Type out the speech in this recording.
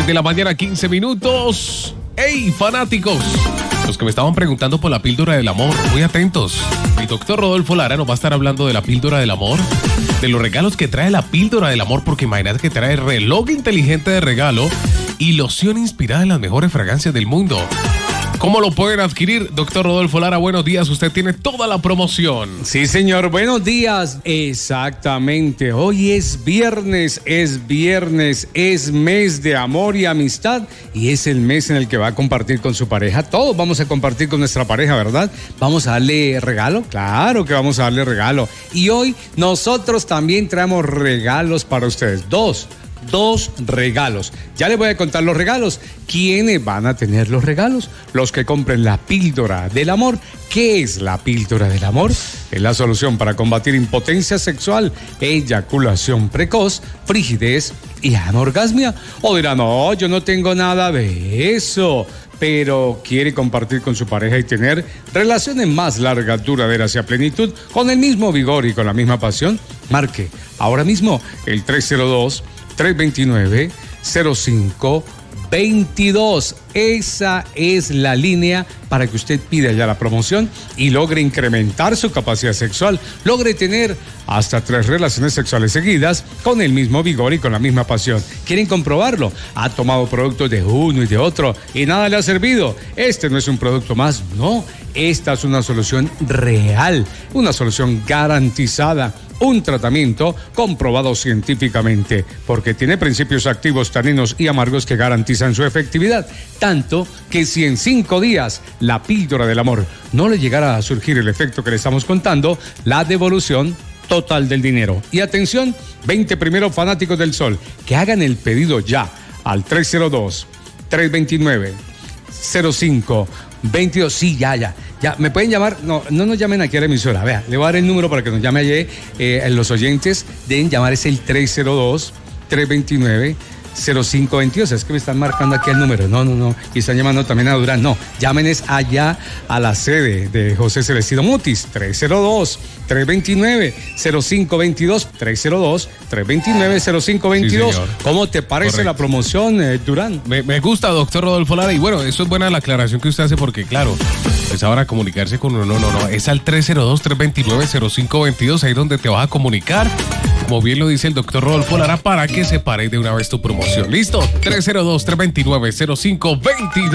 de la mañana, 15 minutos. ¡Hey, fanáticos! Los que me estaban preguntando por la píldora del amor, muy atentos. Mi doctor Rodolfo Lara nos va a estar hablando de la píldora del amor, de los regalos que trae la píldora del amor, porque imagínate que trae reloj inteligente de regalo y loción inspirada en las mejores fragancias del mundo. ¿Cómo lo pueden adquirir? Doctor Rodolfo Lara, buenos días. Usted tiene toda la promoción. Sí, señor. Buenos días. Exactamente. Hoy es viernes, es mes de amor y amistad y es el mes en el que va a compartir con su pareja. Todos vamos a compartir con nuestra pareja, ¿verdad? ¿Vamos a darle regalo? Claro que vamos a darle regalo. Y hoy nosotros también traemos regalos para ustedes. Dos regalos. Ya les voy a contar los regalos. ¿Quiénes van a tener los regalos? Los que compren la píldora del amor. ¿Qué es la píldora del amor? Es la solución para combatir impotencia sexual, eyaculación precoz, frigidez y anorgasmia. O dirán, no, yo no tengo nada de eso, pero quiere compartir con su pareja y tener relaciones más largas, duraderas y a plenitud, con el mismo vigor y con la misma pasión. Marque ahora mismo el 302-329-0522. Esa es la línea para que usted pida ya la promoción y logre incrementar su capacidad sexual, logre tener hasta 3 relaciones sexuales seguidas con el mismo vigor y con la misma pasión. ¿Quieren comprobarlo? Ha tomado productos de uno y de otro y nada le ha servido. Este no es un producto más, no. Esta es una solución real, una solución garantizada. Un tratamiento comprobado científicamente, porque tiene principios activos, taninos y amargos que garantizan su efectividad. Tanto que si en 5 días la píldora del amor no le llegara a surgir el efecto que le estamos contando, la devolución total del dinero. Y atención, 20 primeros fanáticos del sol que hagan el pedido ya al 302-329-0522. Sí, ya. Me pueden llamar, no nos llamen aquí a la emisora. Vea, le voy a dar el número para que nos llame allí. Los oyentes deben llamar, es el 302-329-0522. Es que me están marcando aquí el número. No. Y están llamando también a Durán. No, llámenes allá a la sede de José Celestino Mutis. 302-329-0522. 302-329-0522. Sí, ¿cómo te parece? Correcto. La promoción, Durán? Me gusta, doctor Rodolfo Lara. Y bueno, eso es buena la aclaración que usted hace porque, claro, pues ahora comunicarse con uno. No. Es al 302-329-0522. Ahí donde te vas a comunicar. Como bien lo dice el doctor Rodolfo Lara, para que separe de una vez tu promoción. ¿Listo? 302-329-0522.